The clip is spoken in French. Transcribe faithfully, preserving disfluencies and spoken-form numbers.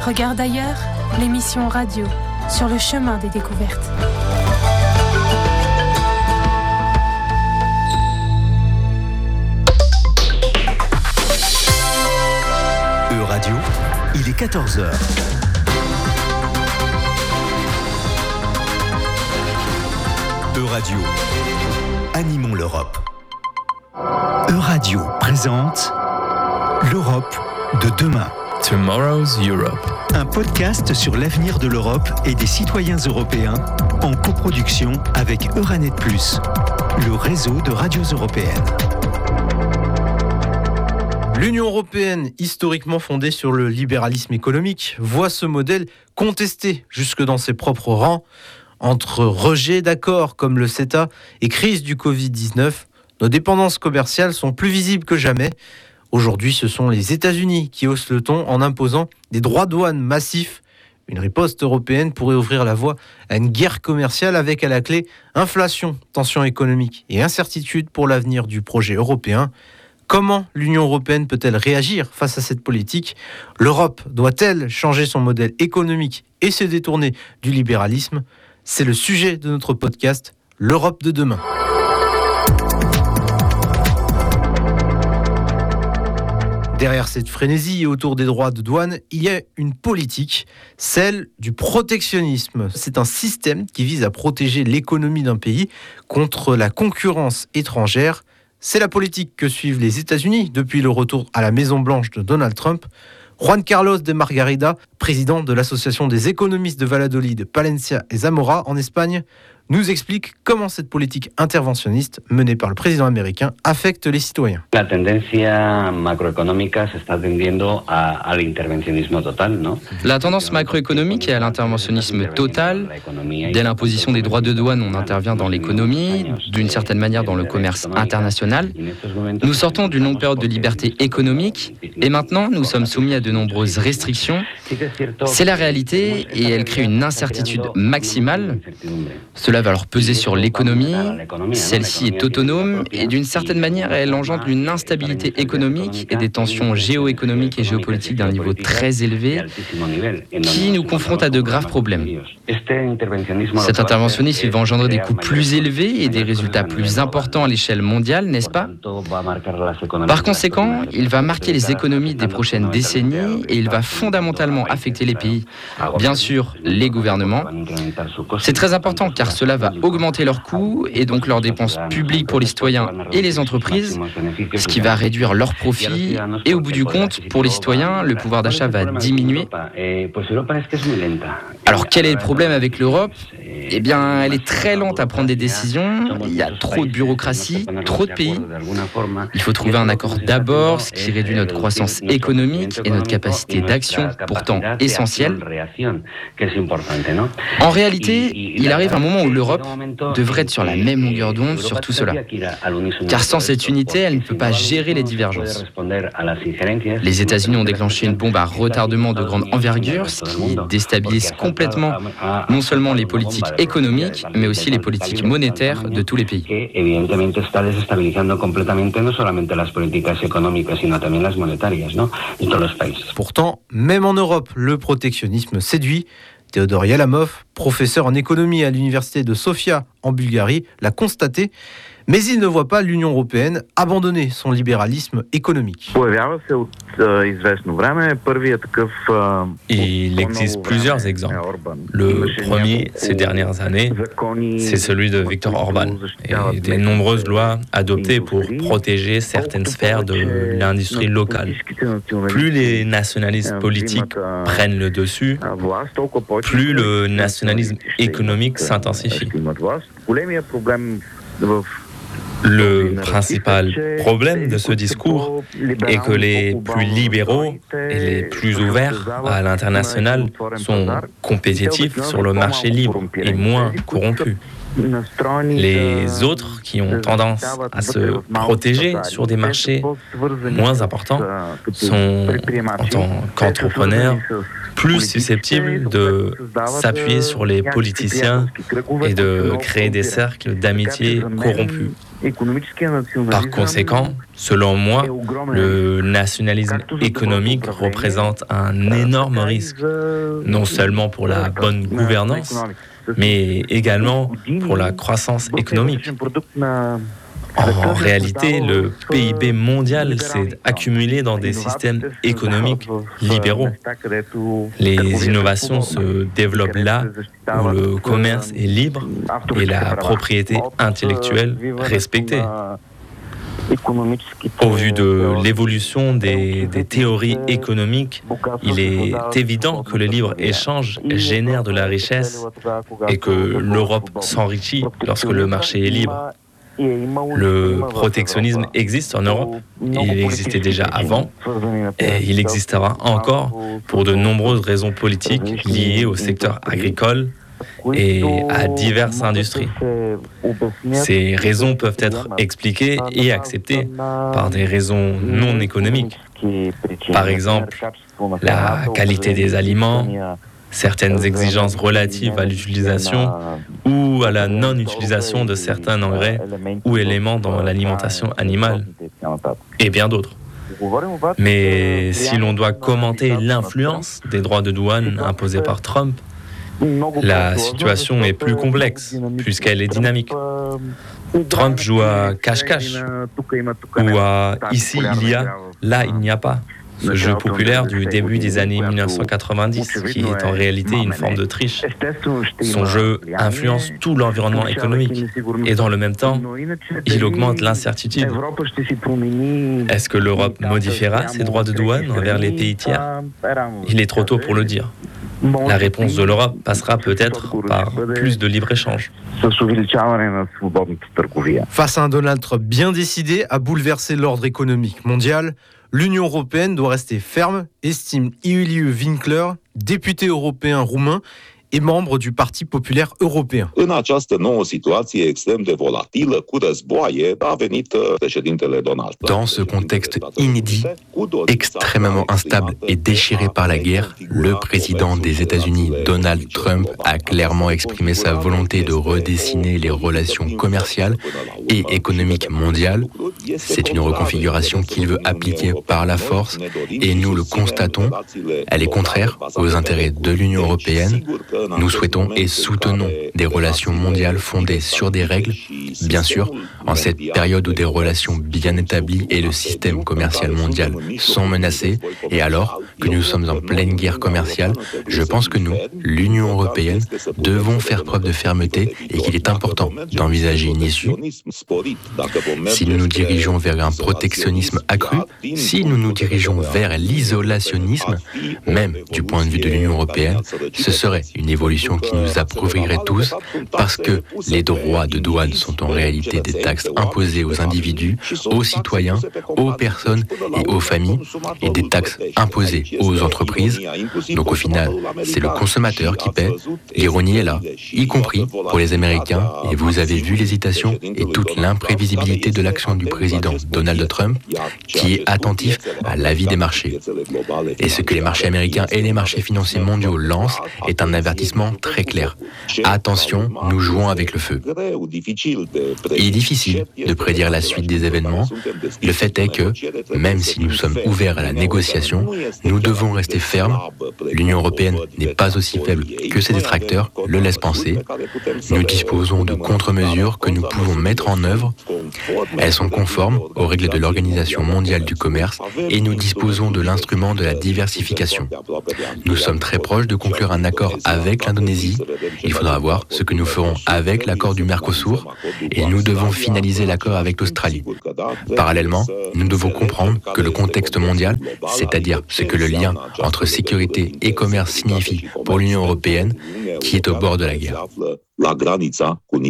Regarde ailleurs, l'émission radio sur le chemin des découvertes. E-Radio, il est quatorze heures. E-Radio, animons l'Europe. E-Radio présente l'Europe de demain. Tomorrow's Europe. Un podcast sur l'avenir de l'Europe et des citoyens européens en coproduction avec Euranet plus, le réseau de radios européennes. L'Union européenne, historiquement fondée sur le libéralisme économique, voit ce modèle contesté jusque dans ses propres rangs. Entre rejet d'accords comme le CETA et crise du covid dix-neuf, nos dépendances commerciales sont plus visibles que jamais. Aujourd'hui, ce sont les États-Unis qui haussent le ton en imposant des droits de douane massifs. Une riposte européenne pourrait ouvrir la voie à une guerre commerciale avec à la clé inflation, tensions économiques et incertitude pour l'avenir du projet européen. Comment l'Union européenne peut-elle réagir face à cette politique ? L'Europe doit-elle changer son modèle économique et se détourner du libéralisme ? C'est le sujet de notre podcast, l'Europe de demain. Derrière cette frénésie autour des droits de douane, il y a une politique, celle du protectionnisme. C'est un système qui vise à protéger l'économie d'un pays contre la concurrence étrangère. C'est la politique que suivent les États-Unis depuis le retour à la Maison-Blanche de Donald Trump. Juan Carlos de Margarida, président de l'association des économistes de Valladolid, Palencia et Zamora en Espagne, nous explique comment cette politique interventionniste menée par le président américain affecte les citoyens. La tendencia macroeconómica se está tendiendo a, al intervencionismo total, ¿no? La tendance macroéconomique est à l'interventionnisme total. Dès l'imposition des droits de douane, on intervient dans l'économie, d'une certaine manière dans le commerce international. Nous sortons d'une longue période de liberté économique et maintenant nous sommes soumis à de nombreuses restrictions. C'est la réalité et elle crée une incertitude maximale. Cela va alors peser sur l'économie. Celle-ci est autonome et d'une certaine manière, elle engendre une instabilité économique et des tensions géoéconomiques et géopolitiques d'un niveau très élevé qui nous confrontent à de graves problèmes. Cet interventionnisme va engendrer des coûts plus élevés et des résultats plus importants à l'échelle mondiale, n'est-ce pas ? Par conséquent, il va marquer les économies des prochaines décennies et il va fondamentalement affecter les pays. Bien sûr, les gouvernements. C'est très important car cela va augmenter leurs coûts et donc leurs dépenses publiques pour les citoyens et les entreprises, ce qui va réduire leurs profits et au bout du compte, pour les citoyens, le pouvoir d'achat va diminuer. Alors quel est le problème avec l'Europe ? Eh bien, elle est très lente à prendre des décisions, il y a trop de bureaucratie, trop de pays. Il faut trouver un accord d'abord, ce qui réduit notre croissance économique et notre capacité d'action, pourtant essentielle. En réalité, il arrive un moment où l'Europe devrait être sur la même longueur d'onde sur tout cela. Car sans cette unité, elle ne peut pas gérer les divergences. Les États-Unis ont déclenché une bombe à retardement de grande envergure, ce qui déstabilise complètement non seulement les politiques économiques, mais aussi les politiques monétaires de tous les pays. Pourtant, même en Europe, le protectionnisme séduit. Théodore Yalamov, professeur en économie à l'université de Sofia en Bulgarie, l'a constaté. Mais il ne voit pas l'Union européenne abandonner son libéralisme économique. Il existe plusieurs exemples. Le premier, ces dernières années, c'est celui de Viktor Orban et des nombreuses lois adoptées pour protéger certaines sphères de l'industrie locale. Plus les nationalismes politiques prennent le dessus, plus le nationalisme économique s'intensifie. Le principal problème de ce discours est que les plus libéraux et les plus ouverts à l'international sont compétitifs sur le marché libre et moins corrompus. Les autres qui ont tendance à se protéger sur des marchés moins importants sont, en tant qu'entrepreneurs, plus susceptibles de s'appuyer sur les politiciens et de créer des cercles d'amitié corrompus. Par conséquent, selon moi, le nationalisme économique représente un énorme risque, non seulement pour la bonne gouvernance, mais également pour la croissance économique. En réalité, le P I B mondial s'est accumulé dans des systèmes économiques libéraux. Les innovations se développent là où le commerce est libre et la propriété intellectuelle respectée. Au vu de l'évolution des, des théories économiques, il est évident que le libre-échange génère de la richesse et que l'Europe s'enrichit lorsque le marché est libre. Le protectionnisme existe en Europe, il existait déjà avant et il existera encore pour de nombreuses raisons politiques liées au secteur agricole et à diverses industries. Ces raisons peuvent être expliquées et acceptées par des raisons non économiques. Par exemple, la qualité des aliments, certaines exigences relatives à l'utilisation ou à la non-utilisation de certains engrais ou éléments dans l'alimentation animale, et bien d'autres. Mais si l'on doit commenter l'influence des droits de douane imposés par Trump, la situation est plus complexe, puisqu'elle est dynamique. Trump joue à cache-cache, ou à ici il y a, là il n'y a pas. Ce jeu populaire du début des années mille neuf cent quatre-vingt-dix, qui est en réalité une forme de triche. Son jeu influence tout l'environnement économique et dans le même temps, il augmente l'incertitude. Est-ce que l'Europe modifiera ses droits de douane envers les pays tiers ? Il est trop tôt pour le dire. La réponse de l'Europe passera peut-être par plus de libre-échange. Face à un Donald Trump bien décidé à bouleverser l'ordre économique mondial, l'Union européenne doit rester ferme, estime Iuliu Winkler, député européen roumain et membre du Parti populaire européen. Dans ce contexte inédit, extrêmement instable et déchiré par la guerre, le président des États-Unis, Donald Trump, a clairement exprimé sa volonté de redessiner les relations commerciales et économiques mondiales. C'est une reconfiguration qu'il veut appliquer par la force et nous le constatons. Elle est contraire aux intérêts de l'Union européenne. Nous souhaitons et soutenons des relations mondiales fondées sur des règles. Bien sûr, en cette période où des relations bien établies et le système commercial mondial sont menacés, et alors que nous sommes en pleine guerre commerciale, je pense que nous, l'Union européenne, devons faire preuve de fermeté et qu'il est important d'envisager une issue. Si nous nous dirigeons vers un protectionnisme accru, si nous nous dirigeons vers l'isolationnisme, même du point de vue de l'Union européenne, ce serait une évolution qui nous approuverirait tous, parce que les droits de douane sont en réalité des taxes imposées aux individus, aux citoyens, aux personnes et aux familles, et des taxes imposées aux entreprises. Donc au final, c'est le consommateur qui paie. L'ironie est là, y compris pour les Américains, et vous avez vu l'hésitation et toute l'imprévisibilité de l'action du président Donald Trump, qui est attentif à l'avis des marchés. Et ce que les marchés américains et les marchés financiers mondiaux lancent est un avertissement très clair. Attention, nous jouons avec le feu. Il est difficile de prédire la suite des événements. Le fait est que, même si nous sommes ouverts à la négociation, nous devons rester fermes. L'Union européenne n'est pas aussi faible que ses détracteurs le laissent penser. Nous disposons de contre-mesures que nous pouvons mettre en œuvre. Elles sont conformes aux règles de l'Organisation mondiale du commerce et nous disposons de l'instrument de la diversification. Nous sommes très proches de conclure un accord avec l'Indonésie. Il faudra voir ce que nous ferons avec l'accord du Mercosur et nous devons finaliser l'accord avec l'Australie. Parallèlement, nous devons comprendre que le contexte mondial, c'est-à-dire ce que le lien entre sécurité et commerce signifie pour l'Union européenne, qui est au bord de la guerre.